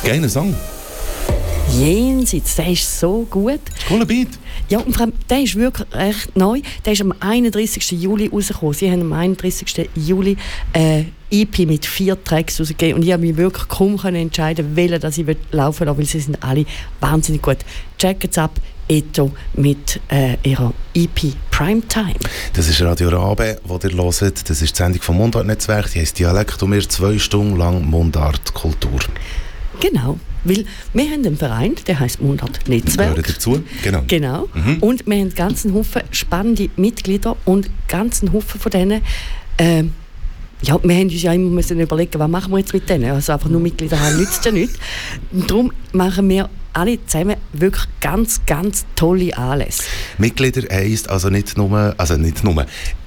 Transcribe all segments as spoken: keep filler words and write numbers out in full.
Geiler Song. Jenseits, der ist so gut. Cooler Beat. Ja, und vor allem, der ist wirklich recht neu. Der ist am einunddreißigsten Juli rausgekommen. Sie haben am einunddreißigsten Juli äh, E P mit vier Tracks rausgegeben. Und ich habe mich wirklich kaum entscheiden, welche dass ich laufen lassen will, weil sie sind alle wahnsinnig gut. Checkt es ab, Eto mit äh, ihrer E P Primetime. Das ist Radio Rabe, wo ihr hört. Das ist die Sendung vom Mundart-Netzwerk. Die heisst Dialekt und wir zwei Stunden lang Mundart-Kultur. Genau, weil wir haben einen Verein, der heisst Mundart-Netzwerk. Gehören dazu, genau. Genau, Mhm. und wir haben ganz einen Haufen spannende Mitglieder und ganz einen Haufen von denen, äh, ja, wir haben uns ja immer müssen überlegen, was machen wir jetzt mit denen. Also einfach nur Mitglieder haben, nützt ja nichts. Und darum machen wir alle zusammen wirklich ganz, ganz tolle Anlässe. Mitglieder heisst also nicht nur, also nicht nur,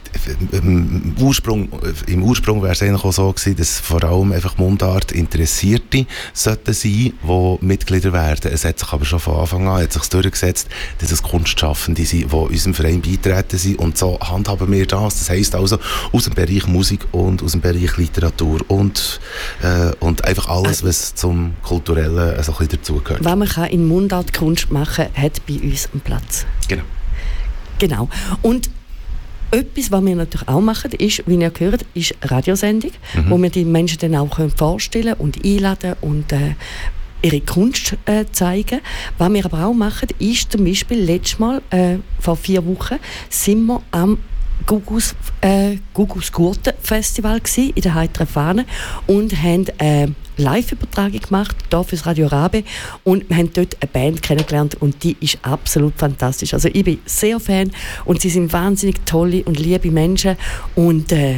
im Ursprung, im Ursprung wäre es eigentlich auch so gewesen, dass vor allem einfach Mundart Interessierte sollten sein, die Mitglieder werden. Es hat sich aber schon von Anfang an hat sich durchgesetzt, dass es Kunstschaffende sind, die unserem Verein beitreten sind, und so handhaben wir das. Das heisst also aus dem Bereich Musik und aus dem Bereich Literatur und, äh, und einfach alles, was zum Kulturellen so ein bisschen dazugehört. Was man kann in Mundart Kunst machen kann, hat bei uns einen Platz. Genau. Genau. Und etwas, was wir natürlich auch machen, ist, wie ihr gehört, ist Radiosendung, mhm. wo wir die Menschen dann auch vorstellen und einladen und äh, ihre Kunst äh, zeigen. Was wir aber auch machen, ist zum Beispiel letztes Mal, äh, vor vier Wochen, sind wir am Gugus, äh, Gugus Gurten Festival gsi, in der Heiteren Fahne, und haben äh, Live-Übertragung gemacht, hier fürs Radio Rabe, und wir haben dort eine Band kennengelernt und die ist absolut fantastisch. Also ich bin sehr Fan und sie sind wahnsinnig tolle und liebe Menschen und äh,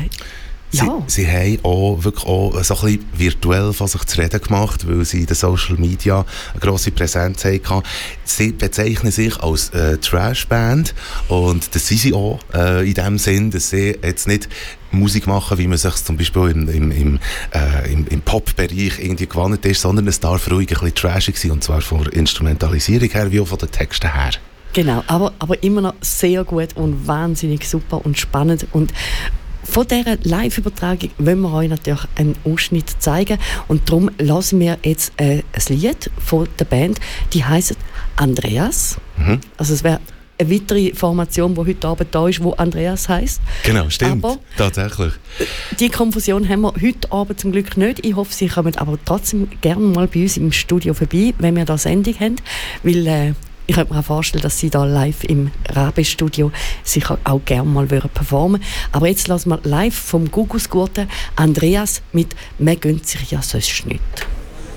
ja. Sie, sie haben auch wirklich auch so ein bisschen virtuell von sich zu reden gemacht, weil sie in den Social Media eine grosse Präsenz hatten. Sie bezeichnen sich als äh, Trash-Band und das sind sie auch äh, in dem Sinn, dass sie jetzt nicht Musik machen, wie man sich zum Beispiel im, im, im, äh, im, im Pop-Bereich irgendwie gewohnt ist, sondern es darf ruhig ein bisschen trashig sein, und zwar von der Instrumentalisierung her wie auch von den Texten her. Genau, aber, aber immer noch sehr gut und wahnsinnig super und spannend. Und von dieser Live-Übertragung wollen wir euch natürlich einen Ausschnitt zeigen, und darum lassen wir jetzt äh, ein Lied von der Band, die heisst Andreas. Mhm. Also es wäre eine weitere Formation, die heute Abend da ist, die Andreas heisst. Genau, stimmt. Aber tatsächlich. Die Konfusion haben wir heute Abend zum Glück nicht. Ich hoffe, Sie kommen aber trotzdem gerne mal bei uns im Studio vorbei, wenn wir da Sendung haben, weil äh, ich könnte mir auch vorstellen, dass Sie da live im Rabe-Studio sicher auch gerne mal performen würden. Aber jetzt lassen wir live vom Gugus Gurten Andreas mit «Man gönnt sich ja sonst nicht».